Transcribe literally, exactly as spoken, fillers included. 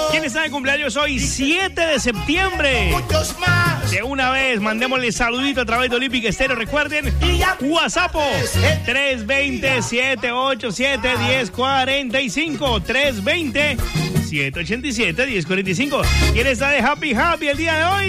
¿Quién está de cumpleaños hoy? siete de septiembre. Muchos más. De una vez, mandémosle saludito a través de Olímpica Estéreo. Recuerden, WhatsApp tres dos cero, siete ocho siete, uno cero cuatro cinco. tres dos cero, siete ocho siete, uno cero cuatro cinco. ¿Quién está de Happy Happy el día de hoy?